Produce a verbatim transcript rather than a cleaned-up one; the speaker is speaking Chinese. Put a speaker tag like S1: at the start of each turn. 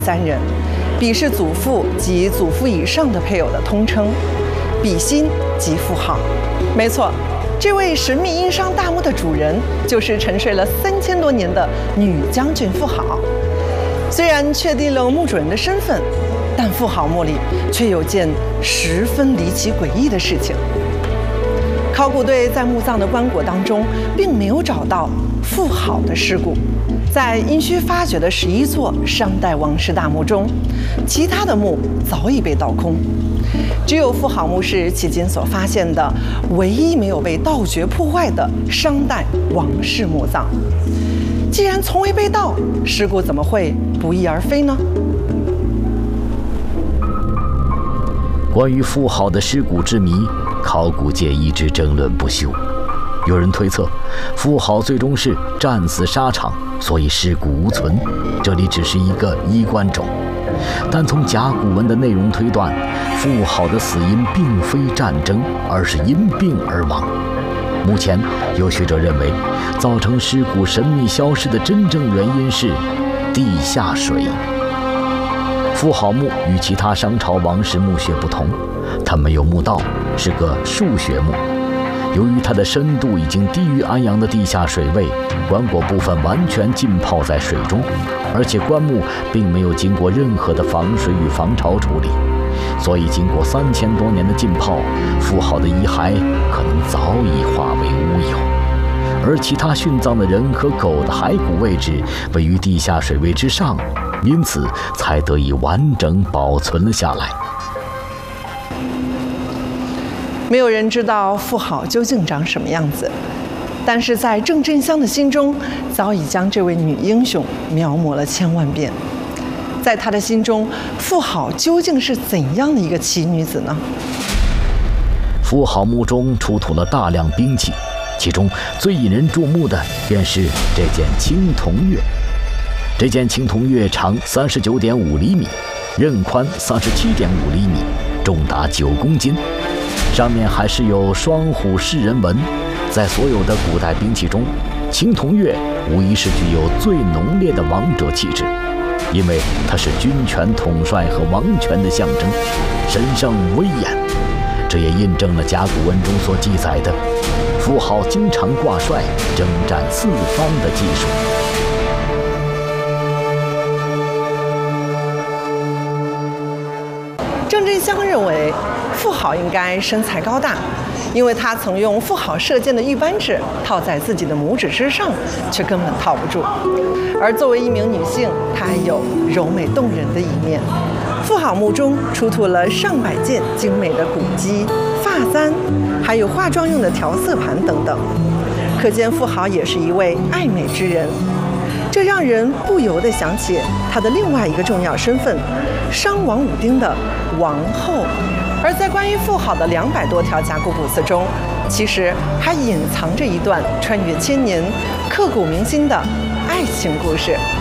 S1: 三人，比是祖父及祖父以上的配偶的通称，比心即妇好。没错，这位神秘殷商大墓的主人就是沉睡了三千多年的女将军妇好。虽然确定了墓主人的身份，但妇好墓里却有件十分离奇诡异的事情。考古队在墓葬的棺椁当中，并没有找到妇好的尸骨。在殷墟发掘的十一座商代王室大墓中，其他的墓早已被盗空，只有妇好墓是迄今所发现的唯一没有被盗掘破坏的商代王室墓葬。既然从未被盗，尸骨怎么会不翼而飞呢？
S2: 关于妇好的尸骨之谜，考古界一直争论不休。有人推测，妇好最终是战死沙场，所以尸骨无存，这里只是一个衣冠冢。但从甲骨文的内容推断，妇好的死因并非战争，而是因病而亡。目前有学者认为，造成尸骨神秘消失的真正原因是地下水。妇好墓与其他商朝王室墓穴不同，它没有墓道，是个竖穴墓。由于它的深度已经低于安阳的地下水位，棺椁部分完全浸泡在水中，而且棺木并没有经过任何的防水与防潮处理，所以经过三千多年的浸泡，妇好的遗骸可能早已化为乌有。而其他殉葬的人和狗的骸骨位置位于地下水位之上，因此才得以完整保存了下来。
S1: 没有人知道妇好究竟长什么样子，但是在郑振香的心中，早已将这位女英雄描摹了千万遍。在他的心中，妇好究竟是怎样的一个奇女子呢？
S2: 妇好墓中出土了大量兵器，其中最引人注目的便是这件青铜钺。这件青铜钺长三十九点五厘米，刃宽三十七点五厘米，重达九公斤。上面还是有双虎噬人纹。在所有的古代兵器中，青铜钺无疑是具有最浓烈的王者气质，因为它是军权统帅和王权的象征，神圣威严。这也印证了甲骨文中所记载的妇好经常挂帅征战四方的技术。
S1: 郑振香认为，妇好应该身材高大，因为他曾用妇好射箭的玉扳指套在自己的拇指之上，却根本套不住。而作为一名女性，她还有柔美动人的一面。妇好墓中出土了上百件精美的骨屐、发簪，还有化妆用的调色盘等等，可见妇好也是一位爱美之人。这让人不由得想起她的另外一个重要身份——商王武丁的王后。而在关于妇好的两百多条甲骨卜辞中，其实还隐藏着一段穿越千年、刻骨铭心的爱情故事。